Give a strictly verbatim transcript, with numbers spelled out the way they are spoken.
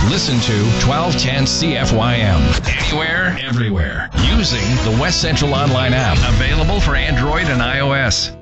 Listen to twelve ten C F Y M. Anywhere, everywhere. Using the West Central Online app. Available for Android and iOS.